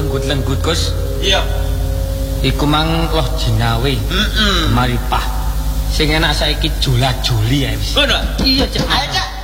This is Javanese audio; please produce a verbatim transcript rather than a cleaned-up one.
lenggut-lenggut Gus. Iya. Iku mang loh jinawe. Heeh. Maripah. Sing enak saiki jula-juli ya wis. Ngono. Iya, Cak. Ayo, Cak.